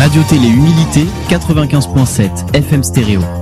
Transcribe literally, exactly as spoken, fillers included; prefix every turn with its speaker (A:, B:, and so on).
A: Radio Télé Humilité, quatre-vingt-quinze point sept F M stéréo.